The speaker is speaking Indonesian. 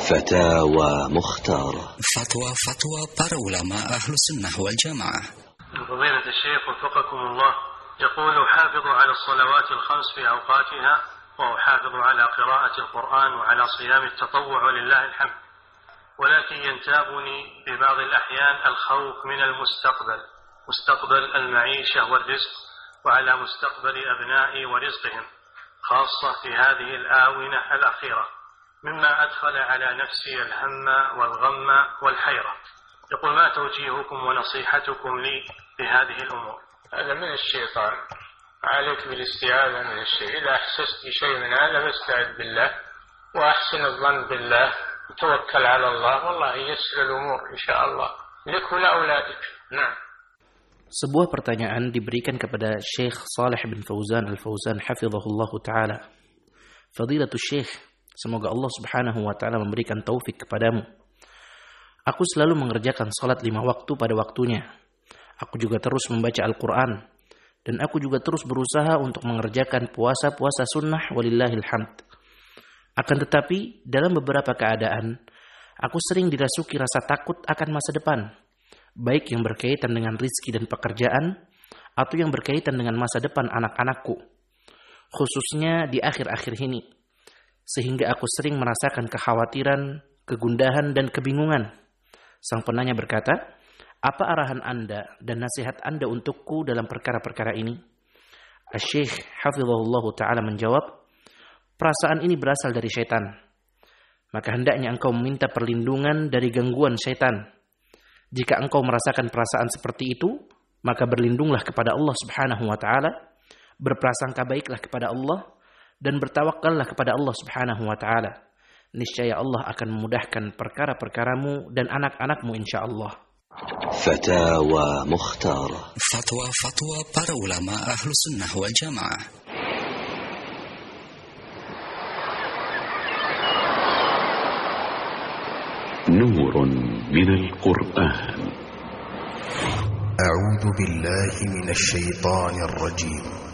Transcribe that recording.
فتاوى مختارة. فتوى para ulama أهل السنة والجماعة. فضيلة الشيخ وفقكم الله، يقول: حافظوا على الصلوات الخمس في أوقاتها، وأحافظ على قراءة القرآن وعلى صيام التطوع ولله الحمد، ولكن ينتابني في بعض الأحيان الخوف من المستقبل، مستقبل المعيشة والرزق، وعلى مستقبل أبنائي ورزقهم، خاصة في هذه الآونة الأخيرة، مما أدخل على نفسي الهم والغم والحيرة. يقول: ما توجيهكم ونصيحتكم لي في هذه الأمور؟ هذا من الشيطان، عليك بالاستعاذة من الشيء. إذا أحسست بشيء من هذا فاستعذ بالله وأحسن الظن بالله وتوكل على الله، والله ييسر الأمور إن شاء الله لك ولأولادك. نعم. Sebuah pertanyaan diberikan kepada Syekh Saleh bin Fauzan Al-Fauzan hafizahullah ta'ala. Fadilatul Syekh, semoga Allah subhanahu wa ta'ala memberikan taufik kepadamu. Aku selalu mengerjakan salat 5 waktu pada waktunya. Aku juga terus membaca Al-Quran. Dan aku juga terus berusaha untuk mengerjakan puasa-puasa sunnah walillahil hamd. Akan tetapi, dalam beberapa keadaan, aku sering dirasuki rasa takut akan masa depan. Baik yang berkaitan dengan rizki dan pekerjaan, atau yang berkaitan dengan masa depan anak-anakku. Khususnya di akhir-akhir ini. Sehingga aku sering merasakan kekhawatiran, kegundahan, dan kebingungan. Sang penanya berkata, apa arahan Anda dan nasihat Anda untukku dalam perkara-perkara ini? Asy-Syaikh hafizahullah ta'ala menjawab, perasaan ini berasal dari syaitan. Maka hendaknya engkau meminta perlindungan dari gangguan syaitan. Jika engkau merasakan perasaan seperti itu, maka berlindunglah kepada Allah subhanahu wa ta'ala, berprasangka baiklah kepada Allah, dan bertawakkallah kepada Allah subhanahu wa ta'ala. Niscaya Allah akan memudahkan perkara-perkaramu dan anak-anakmu insyaallah. Fatawa Mukhtara. Fatwa para ulama ahlu sunnah wal jamaah. نور من القرآن. أعوذ بالله من الشيطان الرجيم.